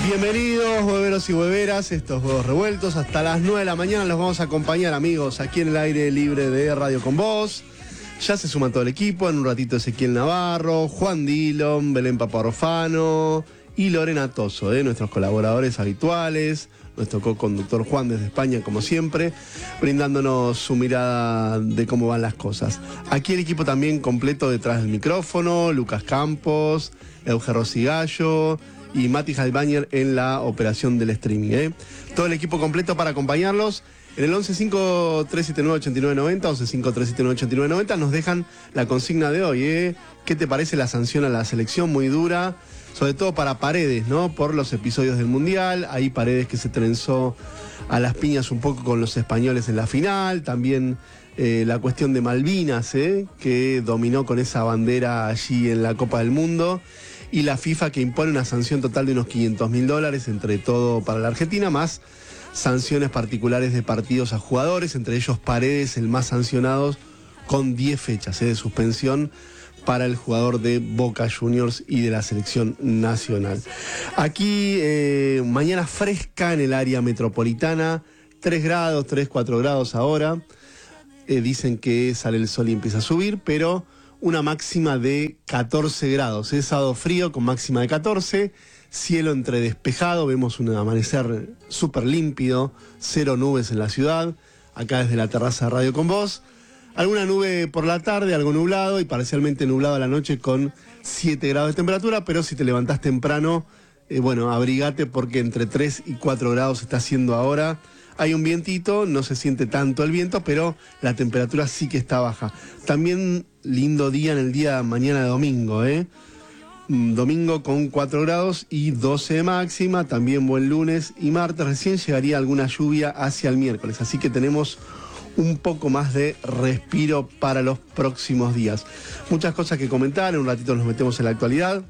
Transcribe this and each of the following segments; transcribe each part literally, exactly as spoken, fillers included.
Bienvenidos, hueveros y hueveras, estos huevos revueltos. Hasta las nueve de la mañana los vamos a acompañar, amigos, aquí en el aire libre de Radio con Vos. Ya se suma todo el equipo, en un ratito Ezequiel Navarro, Juan Dillon, Belén Paparofano y Lorena Toso, ¿eh? nuestros colaboradores habituales, nuestro co-conductor Juan desde España, como siempre, brindándonos su mirada de cómo van las cosas. Aquí el equipo también completo detrás del micrófono, Lucas Campos, Euge Rosigallo y Mati Halbañer en la operación del streaming. ¿eh? Todo el equipo completo para acompañarlos. En el once cinco tres siete nueve ocho nueve nueve cero, once cinco tres siete nueve ocho nueve nueve cero, nos dejan la consigna de hoy. ¿eh? ¿Qué te parece la sanción a la selección? Muy dura, sobre todo para Paredes, ¿no? Por los episodios del Mundial. Ahí Paredes que se trenzó a las piñas un poco con los españoles en la final. También eh, la cuestión de Malvinas, ¿eh? que dominó con esa bandera allí en la Copa del Mundo. Y la FIFA que impone una sanción total de unos quinientos mil dólares, entre todo para la Argentina, más sanciones particulares de partidos a jugadores, entre ellos Paredes, el más sancionado, con diez fechas ¿eh? de suspensión para el jugador de Boca Juniors y de la selección nacional. Aquí, eh, mañana fresca en el área metropolitana, tres grados, tres, cuatro grados ahora. Eh, dicen que sale el sol y empieza a subir, pero una máxima de catorce grados. Es sábado frío con máxima de catorce, cielo entre despejado, vemos un amanecer súper límpido, cero nubes en la ciudad, acá desde la terraza de Radio con Vos. Alguna nube por la tarde, algo nublado y parcialmente nublado a la noche con siete grados de temperatura, pero si te levantás temprano, eh, bueno, abrigate porque entre tres y cuatro grados está haciendo ahora. Hay un vientito, no se siente tanto el viento, pero la temperatura sí que está baja. También lindo día en el día de mañana de domingo, ¿eh? Domingo con cuatro grados y doce de máxima, también buen lunes y martes. Recién llegaría alguna lluvia hacia el miércoles, así que tenemos un poco más de respiro para los próximos días. Muchas cosas que comentar, en un ratito nos metemos en la actualidad.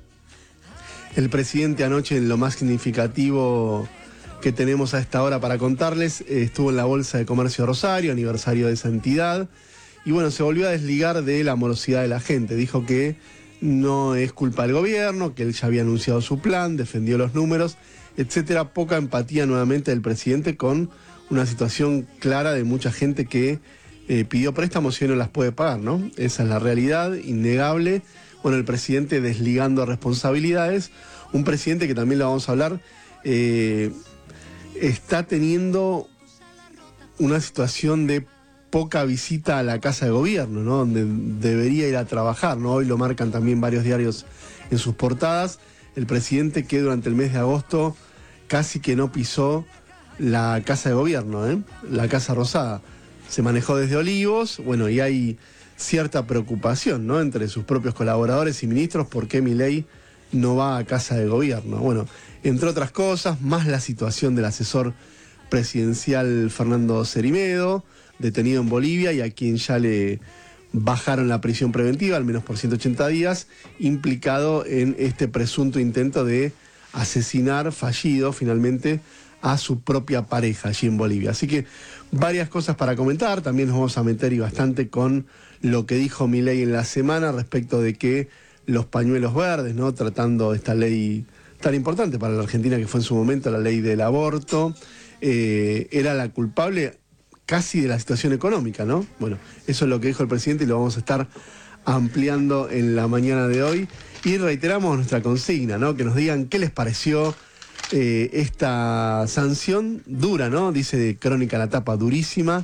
El presidente anoche, en lo más significativo que tenemos a esta hora para contarles, eh, estuvo en la Bolsa de Comercio de Rosario, aniversario de esa entidad, y bueno, se volvió a desligar de la morosidad de la gente. Dijo que no es culpa del gobierno, que él ya había anunciado su plan, defendió los números, etcétera. Poca empatía nuevamente del presidente con una situación clara de mucha gente que eh, pidió préstamos y hoy no las puede pagar, ¿no? Esa es la realidad, innegable. Bueno, el presidente desligando responsabilidades, un presidente que también lo vamos a hablar, eh, está teniendo una situación de poca visita a la casa de gobierno, ¿no? Donde debería ir a trabajar, ¿no? Hoy lo marcan también varios diarios en sus portadas. El presidente que durante el mes de agosto casi que no pisó la casa de gobierno, ¿eh? La Casa Rosada. Se manejó desde Olivos, bueno, y hay cierta preocupación, ¿no? Entre sus propios colaboradores y ministros por qué Milei no va a casa de gobierno. Bueno, entre otras cosas, más la situación del asesor presidencial Fernando Cerimedo, detenido en Bolivia y a quien ya le bajaron la prisión preventiva, al menos por ciento ochenta días, implicado en este presunto intento de asesinar fallido finalmente a su propia pareja allí en Bolivia. Así que varias cosas para comentar, también nos vamos a meter y bastante con lo que dijo Milei en la semana respecto de que los pañuelos verdes, ¿no? Tratando esta ley tan importante para la Argentina que fue en su momento la ley del aborto, eh, era la culpable casi de la situación económica, ¿no? Bueno, eso es lo que dijo el presidente y lo vamos a estar ampliando en la mañana de hoy. Y reiteramos nuestra consigna, ¿no? Que nos digan qué les pareció eh, esta sanción dura, ¿no? Dice Crónica la tapa, durísima,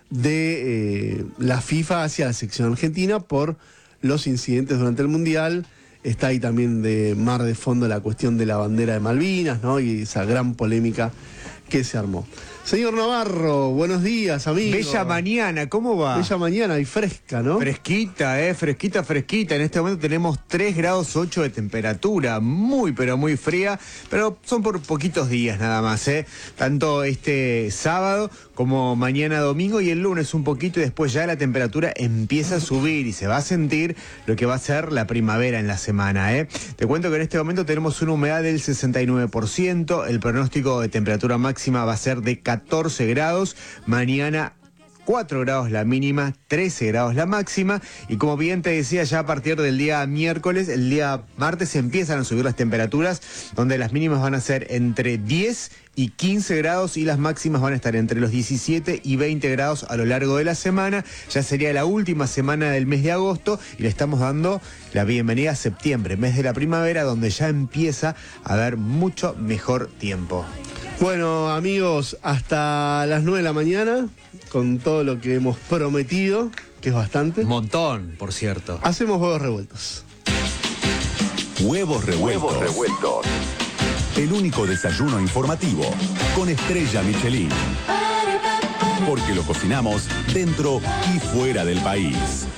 de eh, la FIFA hacia la sección argentina por los incidentes durante el Mundial. Está ahí también de mar de fondo la cuestión de la bandera de Malvinas, ¿no? Y esa gran polémica que se armó. Señor Navarro, buenos días, amigo. Bella mañana, ¿cómo va? Bella mañana y fresca, ¿no? Fresquita, eh, fresquita, fresquita. En este momento tenemos tres grados ocho de temperatura, muy pero muy fría, pero son por poquitos días nada más, eh. Tanto este sábado como mañana domingo y el lunes un poquito y después ya la temperatura empieza a subir y se va a sentir lo que va a ser la primavera en la semana, eh. Te cuento que en este momento tenemos una humedad del sesenta y nueve por ciento, el pronóstico de temperatura máxima va a ser de catorce grados, mañana cuatro grados la mínima, trece grados la máxima. Y como bien te decía, ya a partir del día miércoles, el día martes empiezan a subir las temperaturas, donde las mínimas van a ser entre diez y quince grados y las máximas van a estar entre los diecisiete y veinte grados a lo largo de la semana. Ya sería la última semana del mes de agosto y le estamos dando la bienvenida a septiembre, mes de la primavera, donde ya empieza a haber mucho mejor tiempo. Bueno, amigos, hasta las nueve de la mañana, con todo lo que hemos prometido, que es bastante. Un montón, por cierto. Hacemos huevos revueltos. Huevos revueltos. Huevos revueltos. El único desayuno informativo con estrella Michelin. Porque lo cocinamos dentro y fuera del país.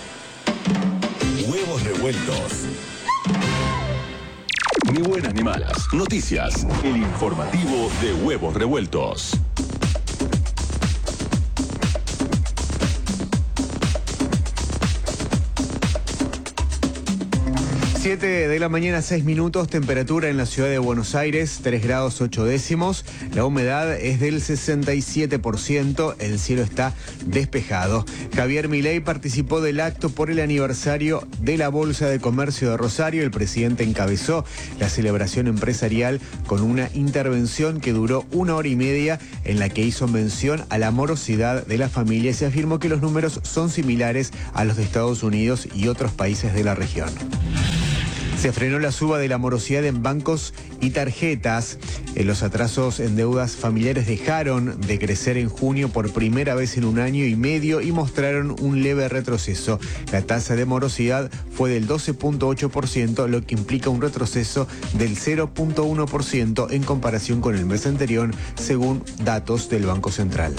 Huevos revueltos. Ni buenas ni malas. Noticias. El informativo de Huevos Revueltos. siete de la mañana, seis minutos, temperatura en la ciudad de Buenos Aires, tres grados ocho décimos, la humedad es del sesenta y siete por ciento, el cielo está despejado. Javier Milei participó del acto por el aniversario de la Bolsa de Comercio de Rosario. El presidente encabezó la celebración empresarial con una intervención que duró una hora y media, en la que hizo mención a la morosidad de la familia y se afirmó que los números son similares a los de Estados Unidos y otros países de la región. Se frenó la suba de la morosidad en bancos y tarjetas. Los atrasos en deudas familiares dejaron de crecer en junio por primera vez en un año y medio y mostraron un leve retroceso. La tasa de morosidad fue del doce punto ocho por ciento, lo que implica un retroceso del cero punto uno por ciento en comparación con el mes anterior, según datos del Banco Central.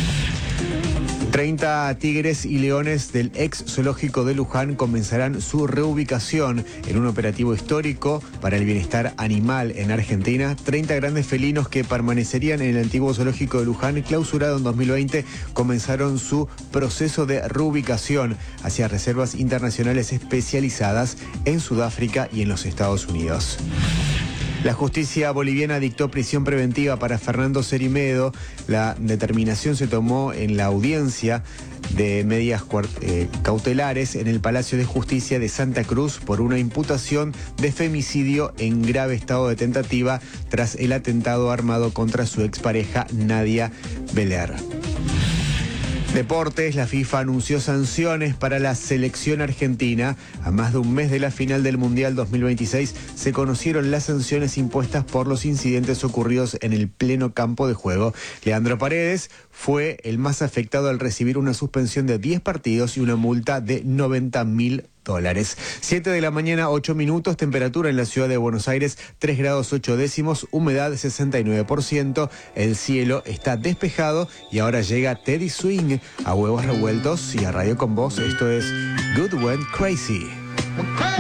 treinta tigres y leones del ex zoológico de Luján comenzarán su reubicación en un operativo histórico para el bienestar animal en Argentina. treinta grandes felinos que permanecerían en el antiguo zoológico de Luján, clausurado en dos mil veinte, comenzaron su proceso de reubicación hacia reservas internacionales especializadas en Sudáfrica y en los Estados Unidos. La justicia boliviana dictó prisión preventiva para Fernando Cerimedo. La determinación se tomó en la audiencia de medidas eh, cautelares en el Palacio de Justicia de Santa Cruz por una imputación de femicidio en grave estado de tentativa tras el atentado armado contra su expareja Nadia Beler. Deportes, la FIFA anunció sanciones para la selección argentina. A más de un mes de la final del Mundial dos mil veintiséis se conocieron las sanciones impuestas por los incidentes ocurridos en el pleno campo de juego. Leandro Paredes fue el más afectado al recibir una suspensión de diez partidos y una multa de noventa mil dólares. siete de la mañana, ocho minutos, temperatura en la ciudad de Buenos Aires, tres grados ocho décimos, humedad sesenta y nueve por ciento, el cielo está despejado y ahora llega Teddy Swing a Huevos Revueltos y a Radio con Vos. Esto es Good Went Crazy.